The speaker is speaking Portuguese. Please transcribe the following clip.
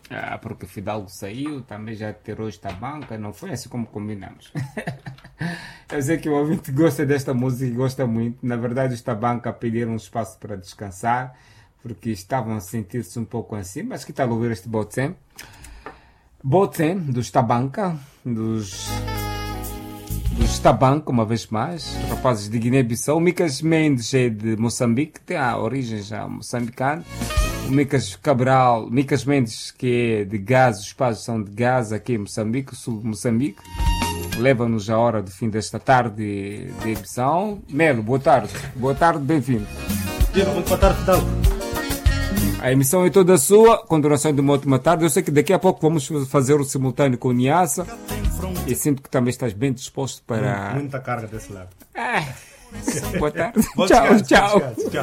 porque Fidalgo saiu, também já tirou esta banca, não foi assim como combinamos. Eu sei que o ouvinte gosta desta música e gosta muito. Na verdade, esta banca pediram um espaço para descansar, porque estavam a sentir-se um pouco assim, mas que tal ouvir este Botsem? Botsem, dos Tabanca, dos Tabanca, uma vez mais, rapazes de Guiné-Bissau. O Micas Mendes é de Moçambique, tem a origem já moçambicana. O Micas Mendes, que é de Gaza, os pais são de Gaza, aqui em Moçambique, sul de Moçambique. Leva-nos a hora do fim desta tarde de emissão. Melo, boa tarde. Boa tarde, bem-vindo. Muito boa tarde, Fidalgo. A emissão é toda sua, continuação de uma ótima tarde. Eu sei que daqui a pouco vamos fazer o simultâneo com o Niassa. E sinto que também estás bem disposto para... Muita carga desse lado. Boa tarde. Tchau, tchau.